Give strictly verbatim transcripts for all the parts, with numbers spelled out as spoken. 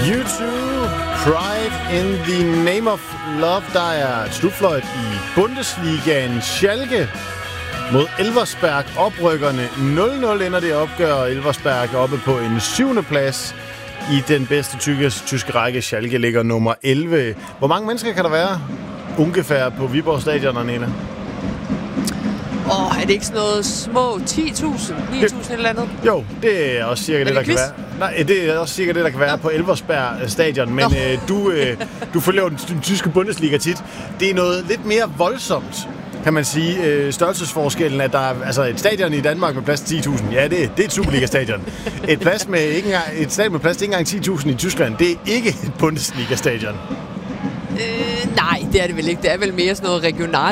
U to, Pride in the Name of Love. Der er et slutfløjt i Bundesligaen. Schalke mod Elversberg. Oprykkerne nul nul ender det opgør. Elversberg oppe på en syvende plads i den bedste tyske, tyske række. Schalke ligger nummer elleve. Hvor mange mennesker kan der være ungefær på Viborg Stadion, Arnela? Åh, oh, er det ikke sådan noget små ti tusind, ni tusind eller andet? Jo, det er også cirka det, det der quiz? kan være. Nej, det er også cirka det, der kan være ja. på Elversberg Stadion. Men øh, du, øh, du følger jo den, den tyske Bundesliga tit. Det er noget lidt mere voldsomt, kan man sige, øh, størrelsesforskellen, at der er altså et stadion i Danmark med plads til ti tusind. Ja, det, det er et Superliga-stadion. Et, plads med ikke engang, et stadion med plads til ikke engang ti tusind i Tyskland, det er ikke et Bundesliga-stadion. Øh, nej, det er det vel ikke. Det er vel mere sådan noget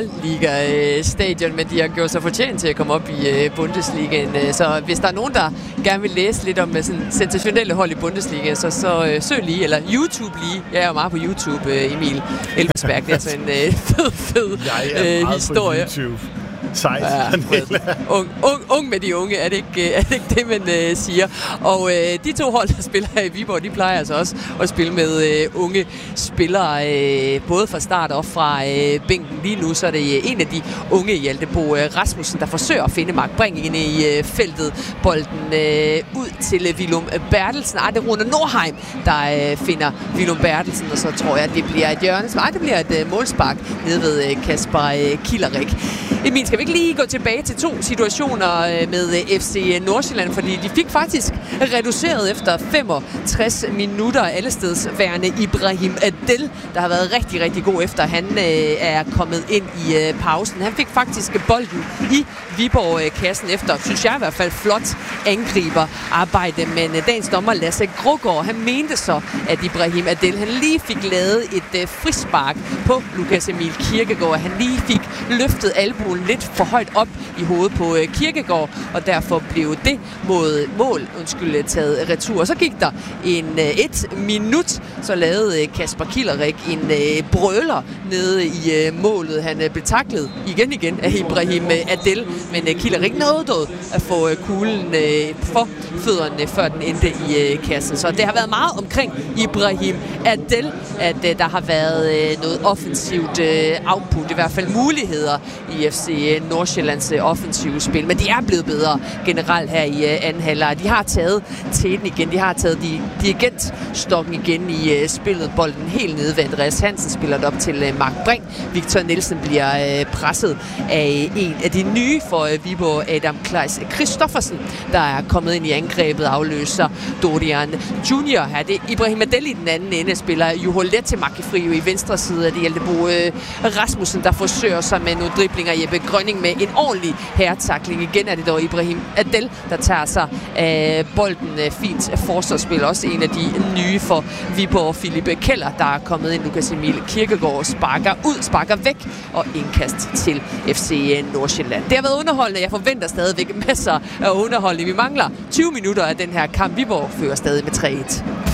regionalliga-stadion, men de har gjort sig fortjent til at komme op i uh, Bundesligaen. Så hvis der er nogen, der gerne vil læse lidt om sådan sensationelle hold i Bundesliga, så, så uh, søg lige, eller YouTube lige. Jeg er jo meget på YouTube, uh, Emil Elversberg. Det er altså en uh, fed, fed Jeg er uh, historie. På YouTube. Sejt. Ja, ung, ung, ung med de unge, er det ikke, er det, ikke det, man øh, siger. Og øh, de to hold, der spiller her i Viborg, de plejer altså også at spille med øh, unge spillere, øh, både fra start og fra øh, bænken. Lige nu så er det en af de unge, Hjaltebo øh, Rasmussen, der forsøger at finde Mark Brink ind i øh, feltet. Bolden øh, ud til øh, Willum Bertelsen. Ej, det er Rune Nordheim, der øh, finder Willum Bertelsen, og så tror jeg, at det bliver et hjørnespark. Ej, det bliver et øh, målspark nede ved øh, Kasper øh, Kilderik. Emil, skal vi ikke lige gå tilbage til to situationer med F C Nordsjælland, fordi de fik faktisk reduceret efter femogtres minutter allestedsværende Ibrahim Adel, der har været rigtig, rigtig god efter han øh, er kommet ind i øh, pausen. Han fik faktisk bolden i Viborg-kassen efter, synes jeg i hvert fald, flot angriberarbejde, men øh, dagens dommer Lasse Grogård, han mente så, at Ibrahim Adel, han lige fik lavet et øh, frispark på Lukas Emil Kirkegaard. Han lige fik løftet albuen lidt for højt op i hovedet på øh, Kirkegaard, og derfor blev det mod mål, undskyld, taget retur. Og så gik der en øh, et minut, så lavede øh, Kasper Kilderik en øh, brøler nede i øh, målet. Han øh, blev taklet igen igen af Ibrahim øh, Adel, men øh, Kilderik nåede at få øh, kuglen øh, for fødderne, før den endte i øh, kassen. Så det har været meget omkring Ibrahim Adel, at øh, der har været øh, noget offensivt øh, output, i hvert fald muligheder i F C Nordsjællands øh, offensive spil, men de er blevet bedre generelt her i øh, anden halvleg. De har taget tæten igen, de har taget de, dirigentstokken igen i øh, spillet, bolden helt nede ved Andreas Hansen, spiller det op til øh, Mark Brink. Victor Nielsen bliver øh, presset af en af de nye for øh, Viborg, Adam Kleis Christoffersen, der er kommet ind i angrebet, afløser Dorian Junior. Her det Ibrahim Adel i den anden ende, spiller Juho Lettemacher i venstre side af det Hjaltebo øh, Rasmussen, der forsøger sig med nogle driblinger. Jeppe Grønning med en ordentlig herretakling. Igen er det dog Ibrahim Adel, der tager sig af bolden. Fint forsvarsspil. Også en af de nye for Viborg, Philippe Keller, der er kommet ind. Lukas Emil Kirkegaard sparker ud, sparker væk og indkast til F C Nordsjælland. Det har været underholdende. Jeg forventer stadigvæk masser af underholdning. Vi mangler tyve minutter af den her kamp. Viborg fører stadig med tre et.